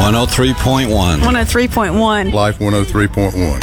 103.1. 103.1. Life 103.1.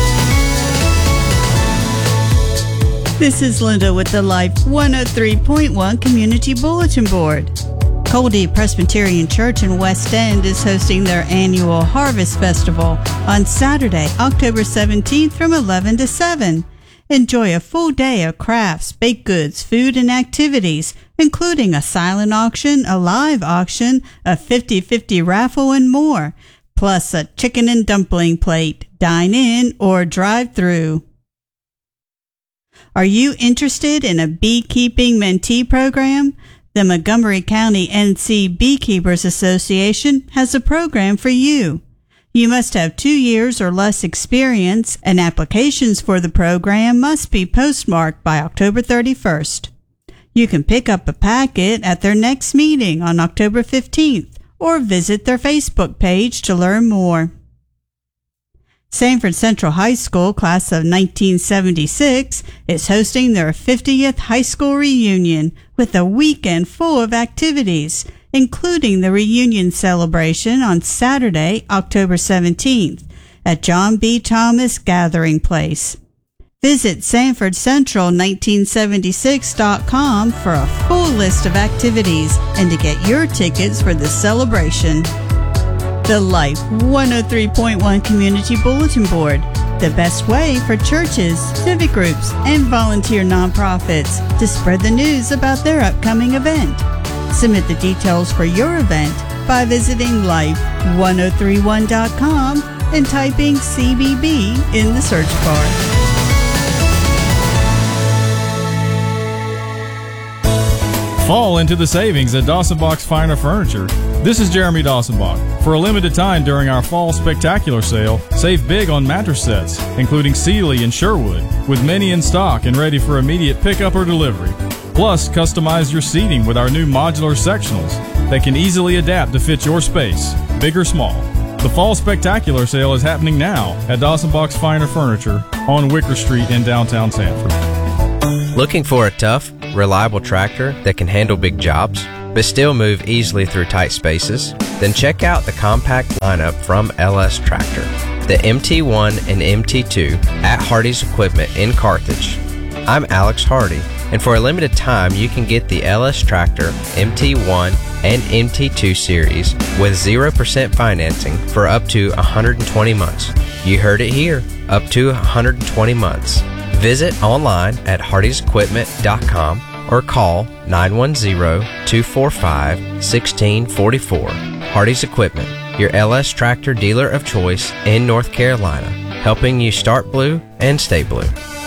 This is Linda with the Life 103.1 Community Bulletin Board. Coldie Presbyterian Church in West End is hosting their annual Harvest Festival on Saturday, October 17th from 11 to 7. Enjoy a full day of crafts, baked goods, food, and activities, including a silent auction, a live auction, a 50-50 raffle, and more, plus a chicken and dumpling plate, dine-in or drive-through. Are you interested in a beekeeping mentee program? The Montgomery County NC Beekeepers Association has a program for you. You must have 2 years or less experience, and applications for the program must be postmarked by October 31st. You can pick up a packet at their next meeting on October 15th or visit their Facebook page to learn more. Sanford Central High School class of 1976 is hosting their 50th high school reunion with a weekend full of activities, including the reunion celebration on Saturday, October 17th at John B. Thomas Gathering Place. Visit SanfordCentral1976.com for a full list of activities and to get your tickets for the celebration. The Life 103.1 Community Bulletin Board, the best way for churches, civic groups, and volunteer nonprofits to spread the news about their upcoming event. Submit the details for your event by visiting life1031.com and typing CBB in the search bar. Fall into the savings at Dawson Box Finer Furniture. This is Jeremy Dawsonbach. For a limited time during our Fall Spectacular Sale, save big on mattress sets, including Sealy and Sherwood, with many in stock and ready for immediate pickup or delivery. Plus, customize your seating with our new modular sectionals that can easily adapt to fit your space, big or small. The Fall Spectacular Sale is happening now at Dawson Box Finer Furniture on Wicker Street in downtown Sanford. Looking for a tough, reliable tractor that can handle big jobs, but still move easily through tight spaces? Then check out the compact lineup from LS Tractor, the MT1 and MT2 at Hardy's Equipment in Carthage. I'm Alex Hardy, and for a limited time you can get the LS Tractor MT1 and MT2 series with 0% financing for up to 120 months. You heard it here, up to 120 months. Visit online at hardysequipment.com or call 910-245-1644. Hardy's Equipment, your LS Tractor dealer of choice in North Carolina, helping you start blue and stay blue.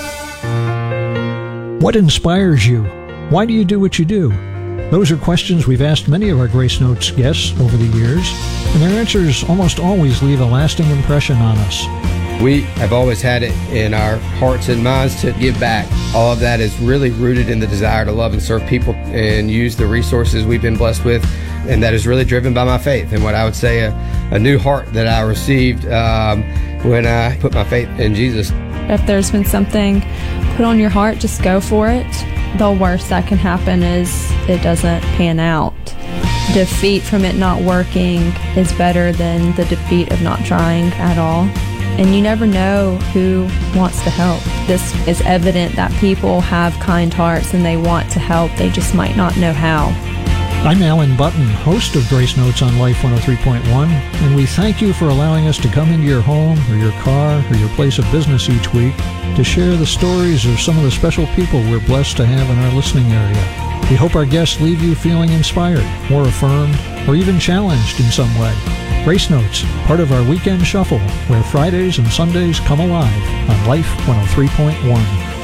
What inspires you? Why do you do what you do? Those are questions we've asked many of our Grace Notes guests over the years, and their answers almost always leave a lasting impression on us. We have always had it in our hearts and minds to give back. All of that is really rooted in the desire to love and serve people and use the resources we've been blessed with, and that is really driven by my faith and what I would say a new heart that I received when I put my faith in Jesus. If there's been something put on your heart, just go for it. The worst that can happen is it doesn't pan out. Defeat from it not working is better than the defeat of not trying at all. And you never know who wants to help. This is evident that people have kind hearts and they want to help. They just might not know how. I'm Alan Button, host of Grace Notes on Life 103.1, and we thank you for allowing us to come into your home or your car or your place of business each week to share the stories of some of the special people we're blessed to have in our listening area. We hope our guests leave you feeling inspired, or affirmed, or even challenged in some way. Grace Notes, part of our weekend shuffle, where Fridays and Sundays come alive on Life 103.1.